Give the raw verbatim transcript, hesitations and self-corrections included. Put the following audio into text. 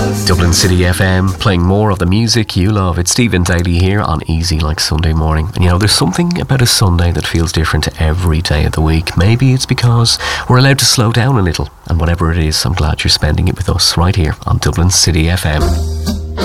Dublin City F M, playing more of the music you love. It's Stephen Daly here on Easy Like Sunday Morning. And you know, there's something about a Sunday that feels different every day of the week. Maybe it's because we're allowed to slow down a little. And whatever it is, I'm glad you're spending it with us right here on Dublin City F M.